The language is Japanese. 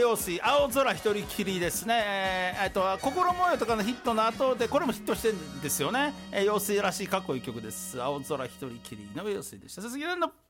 陽水青空一人きりですね。心模様とかのヒットの後でこれもヒットしてるんですよね。陽水らしいかっこいい曲です。青空一人きりの陽水でした。鈴木蘭の